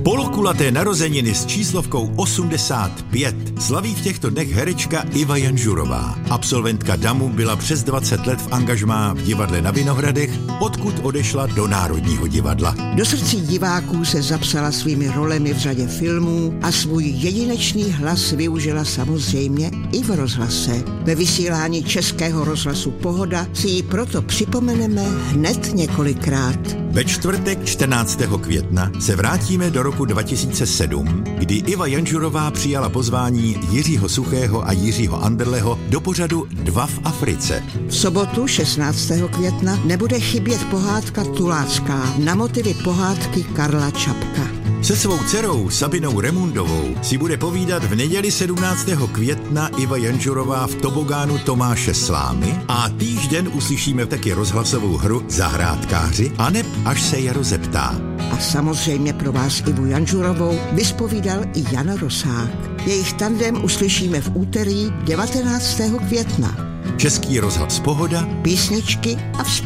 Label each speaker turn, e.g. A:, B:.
A: Polokulaté narozeniny s číslovkou 85 slaví v těchto dnech herečka Iva Janžurová. Absolventka DAMu byla přes 20 let v angažmá v divadle na Vinohradech, odkud odešla do Národního divadla.
B: Do srdcí diváků se zapsala svými rolemi v řadě filmů a svůj jedinečný hlas využila samozřejmě i v rozhlase. Ve vysílání Českého rozhlasu Pohoda si ji proto připomeneme hned několikrát.
A: Ve čtvrtek 14. května se vrátíme do roku 2007, kdy Iva Janžurová přijala pozvání Jiřího Suchého a Jiřího Anderleho do pořadu 2 v Africe.
B: V sobotu 16. května nebude chybět pohádka Tulácká na motivy pohádky Karla Čapka.
A: Se svou dcerou Sabinou Remundovou si bude povídat v neděli 17. května Iva Janžurová v tobogánu Tomáše Slámy a týž den uslyšíme taky rozhlasovou hru Zahrádkáři aneb Až se jaro zeptá.
B: A samozřejmě pro vás Ivu Janžurovou vyspovídal i Jan Rosák. Jejich tandem uslyšíme v úterý 19. května.
A: Český rozhlas Pohoda,
B: písničky a vzpomínky.